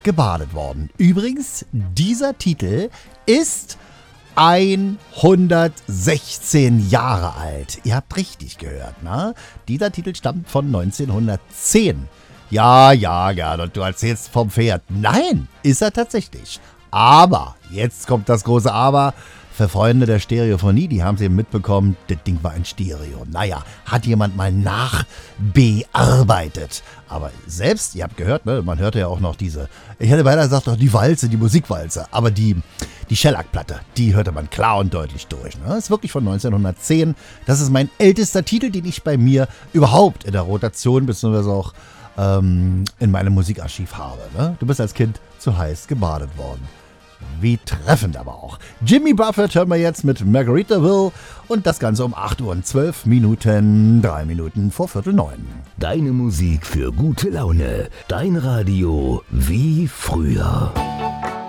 gebadet worden. Übrigens, dieser Titel ist 116 Jahre alt. Ihr habt richtig gehört, ne? Dieser Titel stammt von 1910. Ja, Gernot, du erzählst vom Pferd. Nein, ist er tatsächlich. Aber, jetzt kommt das große Aber, für Freunde der Stereophonie, die haben es eben mitbekommen, das Ding war ein Stereo. Naja, hat jemand mal nachbearbeitet. Aber selbst, ihr habt gehört, ne, man hörte ja auch noch diese, ich hätte beinahe gesagt, doch die Walze, die Musikwalze, aber die Shellac-Platte, die hörte man klar und deutlich durch. Ne? Das ist wirklich von 1910. Das ist mein ältester Titel, den ich bei mir überhaupt in der Rotation bzw. auch in meinem Musikarchiv habe. Ne? Du bist als Kind zu heiß gebadet worden. Wie treffend aber auch. Jimmy Buffett hören wir jetzt mit Margaritaville und das Ganze um 8 Uhr und 12 Minuten, 3 Minuten vor 8:45. Deine Musik für gute Laune. Dein Radio wie früher.